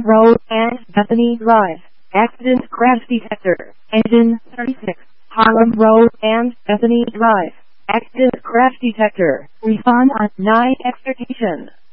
Road and Bethany Drive. Accident crash detector. Engine 36. Harlem Road and Bethany Drive. Accident crash detector. Refund on 9 extrication.